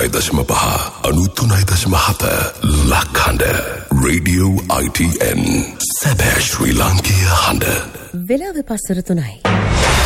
99.5 93.7 ලක්හඬ Radio ITN සැබෑ ශ්‍රී ලාංකීය හඬ වෙලාව පස්වර 3යි